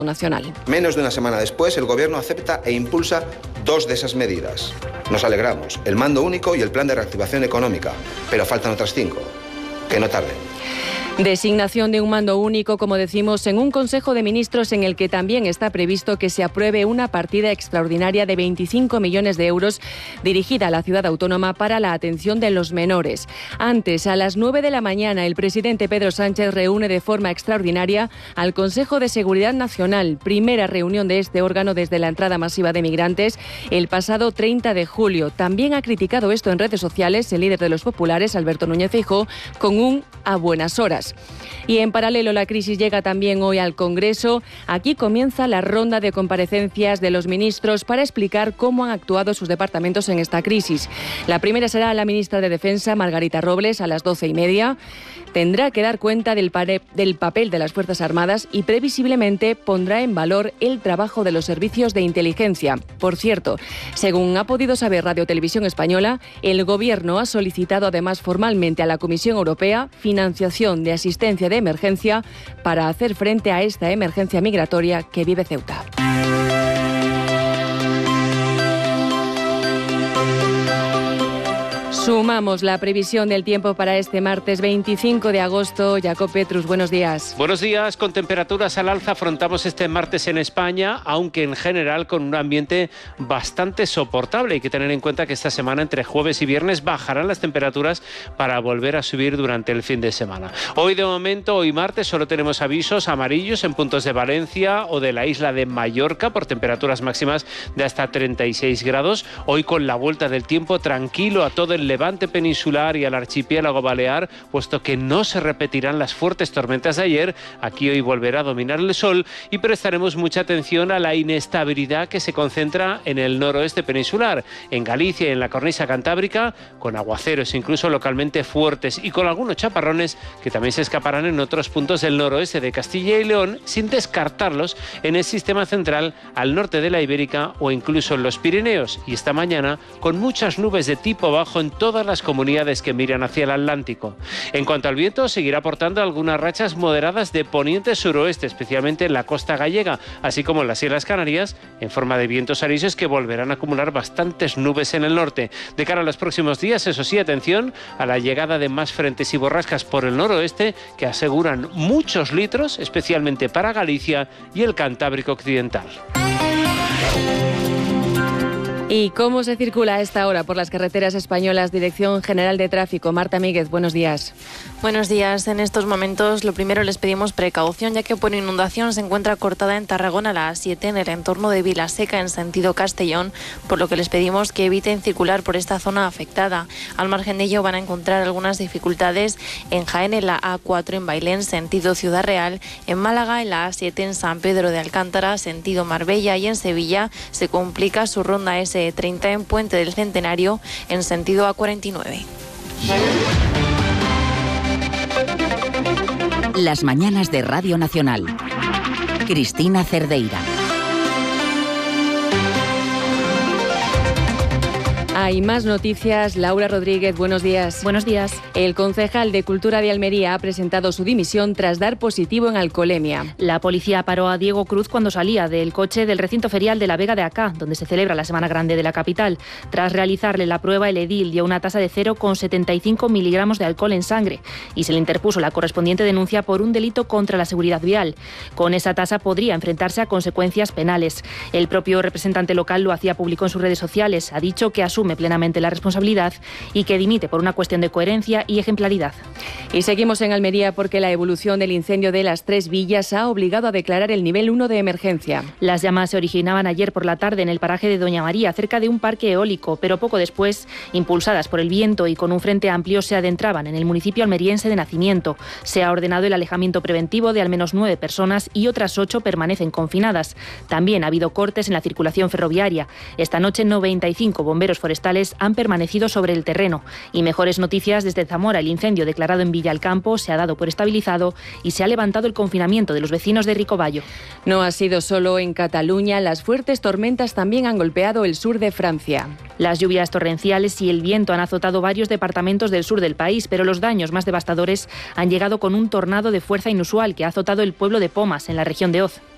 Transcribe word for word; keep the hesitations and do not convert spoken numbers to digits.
nacional. Menos de una semana después, el Gobierno acepta e impulsa dos de esas medidas. Nos alegramos, el mando único y el plan de reactivación económica, pero faltan otras cinco. Que no tarden. Designación de un mando único, como decimos, en un Consejo de Ministros en el que también está previsto que se apruebe una partida extraordinaria de veinticinco millones de euros dirigida a la ciudad autónoma para la atención de los menores. Antes, a las nueve de la mañana, el presidente Pedro Sánchez reúne de forma extraordinaria al Consejo de Seguridad Nacional, primera reunión de este órgano desde la entrada masiva de migrantes el pasado treinta de julio. También ha criticado esto en redes sociales el líder de los populares, Alberto Núñez Feijóo, con un a buenas horas. Y en paralelo, la crisis llega también hoy al Congreso. Aquí comienza la ronda de comparecencias de los ministros para explicar cómo han actuado sus departamentos en esta crisis. La primera será la ministra de Defensa, Margarita Robles, a las doce y media. Tendrá que dar cuenta del, pare, del papel de las Fuerzas Armadas y previsiblemente pondrá en valor el trabajo de los servicios de inteligencia. Por cierto, según ha podido saber Radio Televisión Española, el Gobierno ha solicitado además formalmente a la Comisión Europea financiación de asistencia de emergencia para hacer frente a esta emergencia migratoria que vive Ceuta. Sumamos la previsión del tiempo para este martes veinticinco de agosto. Jacob Petrus, buenos días. Buenos días. Con temperaturas al alza afrontamos este martes en España, aunque en general con un ambiente bastante soportable. Hay que tener en cuenta que esta semana, entre jueves y viernes, bajarán las temperaturas para volver a subir durante el fin de semana. Hoy de momento, hoy martes, solo tenemos avisos amarillos en puntos de Valencia o de la isla de Mallorca por temperaturas máximas de hasta treinta y seis grados. Hoy con la vuelta del tiempo tranquilo a todo el levante peninsular y al archipiélago balear, puesto que no se repetirán las fuertes tormentas de ayer. Aquí hoy volverá a dominar el sol y prestaremos mucha atención a la inestabilidad que se concentra en el noroeste peninsular, en Galicia y en la cornisa cantábrica, con aguaceros incluso localmente fuertes y con algunos chaparrones que también se escaparán en otros puntos del noroeste de Castilla y León, sin descartarlos en el sistema central, al norte de la Ibérica o incluso en los Pirineos. Y esta mañana con muchas nubes de tipo bajo en todas las comunidades que miran hacia el Atlántico. En cuanto al viento, seguirá aportando algunas rachas moderadas de poniente suroeste, especialmente en la costa gallega, así como en las Islas Canarias, en forma de vientos arisos que volverán a acumular bastantes nubes en el norte. De cara a los próximos días, eso sí, atención a la llegada de más frentes y borrascas por el noroeste que aseguran muchos litros, especialmente para Galicia y el Cantábrico occidental. ¿Y cómo se circula a esta hora por las carreteras españolas? Dirección General de Tráfico. Marta Míguez, buenos días. Buenos días. En estos momentos, lo primero les pedimos precaución, ya que por inundación se encuentra cortada en Tarragona la A siete en el entorno de Vilaseca en sentido Castellón, por lo que les pedimos que eviten circular por esta zona afectada. Al margen de ello van a encontrar algunas dificultades en Jaén en la A cuatro en Bailén sentido Ciudad Real, en Málaga en la A siete en San Pedro de Alcántara sentido Marbella y en Sevilla se complica su ronda ese treinta en Puente del Centenario en sentido A cuarenta y nueve. Las mañanas de Radio Nacional. Cristina Cerdeira. Hay más noticias. Laura Rodríguez, buenos días. Buenos días. El concejal de Cultura de Almería ha presentado su dimisión tras dar positivo en alcoholemia. La policía paró a Diego Cruz cuando salía del coche del recinto ferial de la Vega de Acá, donde se celebra la Semana Grande de la capital. Tras realizarle la prueba, el edil dio una tasa de cero coma setenta y cinco miligramos de alcohol en sangre y se le interpuso la correspondiente denuncia por un delito contra la seguridad vial. Con esa tasa podría enfrentarse a consecuencias penales. El propio representante local lo hacía público en sus redes sociales. Ha dicho que asume plenamente la responsabilidad y que dimite por una cuestión de coherencia y ejemplaridad. Y seguimos en Almería porque la evolución del incendio de las Tres Villas ha obligado a declarar el nivel uno de emergencia. Las llamas se originaban ayer por la tarde en el paraje de Doña María, cerca de un parque eólico, pero poco después, impulsadas por el viento y con un frente amplio, se adentraban en el municipio almeriense de Nacimiento. Se ha ordenado el alejamiento preventivo de al menos nueve personas y otras ocho permanecen confinadas. También ha habido cortes en la circulación ferroviaria. Esta noche noventa y cinco bomberos forestales han permanecido sobre el terreno. Y mejores noticias desde Zamora. El incendio declarado en Villalcampo se ha dado por estabilizado y se ha levantado el confinamiento de los vecinos de Ricobayo. No ha sido solo en Cataluña. Las fuertes tormentas también han golpeado el sur de Francia. Las lluvias torrenciales y el viento han azotado varios departamentos del sur del país, pero los daños más devastadores han llegado con un tornado de fuerza inusual que ha azotado el pueblo de Pomas, en la región de Oz.